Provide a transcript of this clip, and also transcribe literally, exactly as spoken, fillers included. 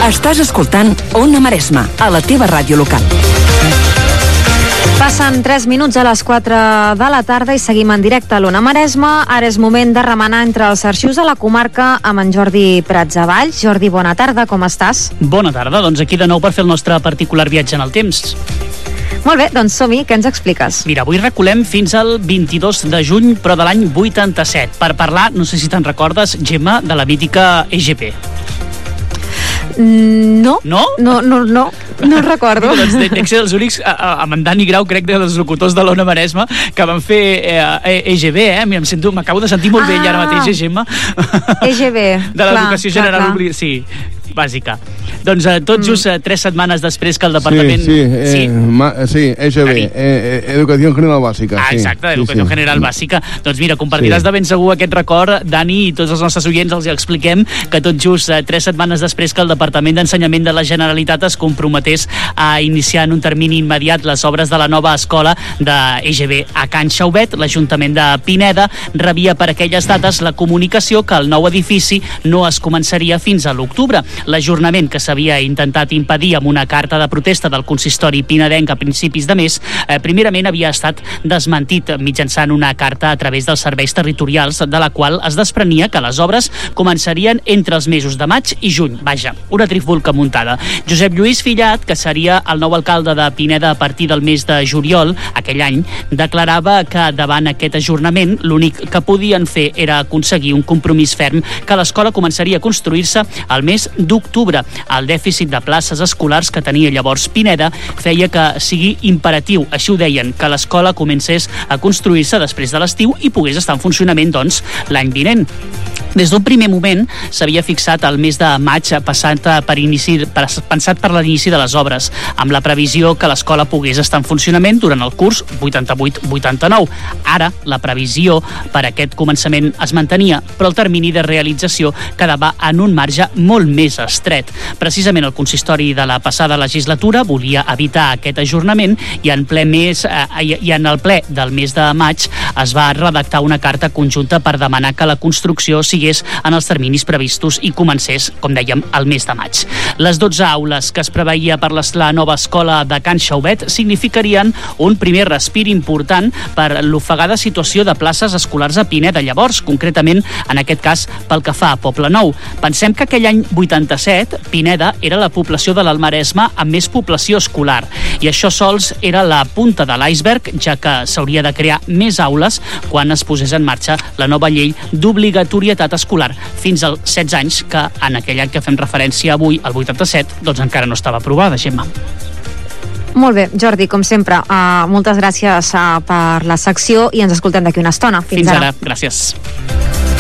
Estàs escoltant Ona Maresma, a la teva ràdio local. Passen tres minuts a les quatre de la tarda i seguim en directe a l'Ona Maresma. Ara és moment de remenar entre els arxius de la comarca amb en Jordi Pratsavall. Jordi, bona tarda, com estàs? Bona tarda, doncs aquí de nou per fer el nostre particular viatge en el temps. Molt bé, doncs som-hi, què ens expliques? Mira, avui reculem fins al vint-i-dos de juny, però de l'any vuitanta-set, per parlar, no sé si te'n recordes, Gemma, de la mítica E G P. No. No? No, no, no, no recordo. Doncs dec ser els únics, amb en Dani Grau, crec, dels locutors de l'Ona Maresma, que van fer eh, E G B, eh? Em sento, m'acabo de sentir molt ah. bé ara mateix, eh, Gemma? E G B. De l'Educació General, clar, clar. Sí, bàsica. Doncs eh, tot just eh, tres setmanes després que el departament... Sí, sí, eh, sí. Ma, sí E G B, eh, Educació General Bàsica. Ah, exacte, sí, Educació sí, General sí. Bàsica. Doncs mira, compartiràs sí. de ben segur aquest record, Dani, i tots els nostres oients els expliquem que tot just eh, tres setmanes després que el Departament d'Ensenyament de la Generalitat es comprometés a iniciar en un termini immediat les obres de la nova escola de E G B a Can Xauvet, l'Ajuntament de Pineda rebia per aquelles dates la comunicació que el nou edifici no es començaria fins a l'octubre. L'ajornament que s'havia intentat impedir amb una carta de protesta del consistori pinedenc a principis de mes, eh, primerament havia estat desmentit mitjançant una carta a través dels serveis territorials, de la qual es desprenia que les obres començarien entre els mesos de maig i juny. Vaja, una trifulca muntada. Josep Lluís Fillat, que seria el nou alcalde de Pineda a partir del mes de juliol, aquell any, declarava que davant aquest ajornament l'únic que podien fer era aconseguir un compromís ferm que l'escola començaria a construir-se al mes d'octubre. El dèficit de places escolars que tenia llavors Pineda feia que sigui imperatiu, així ho deien, que l'escola comencés a construir-se després de l'estiu i pogués estar en funcionament, doncs, l'any vinent. Des d'un primer moment s'havia fixat el mes de maig passat per inici, pensat per l'inici de les obres, amb la previsió que l'escola pogués estar en funcionament durant el curs vuitanta-vuit vuitanta-nou. Ara, la previsió per aquest començament es mantenia, però el termini de realització quedava en un marge molt més estret. Precisament el consistori de la passada legislatura volia evitar aquest ajornament i en ple mes eh, i en el ple del mes de maig es va redactar una carta conjunta per demanar que la construcció sigui en els terminis previstos i comencés, com dèiem, al mes de maig. Les dotze aules que es preveia per la nova escola de Can Xauvet significarien un primer respir important per l'ofegada situació de places escolars a Pineda llavors, concretament, en aquest cas, pel que fa a Poblenou. Pensem que aquell any vuitanta-set, Pineda era la població de l'Almaresma amb més població escolar, i això sols era la punta de l'iceberg, ja que s'hauria de crear més aules quan es posés en marxa la nova llei d'obligatorietat escolar fins als setze anys, que en aquell any que fem referència avui, el vuitanta-set, doncs encara no estava aprovada, Gemma. Molt bé, Jordi, com sempre, uh, moltes gràcies uh, per la secció i ens escoltem d'aquí una estona. Fins, Fins ara. ara, gràcies.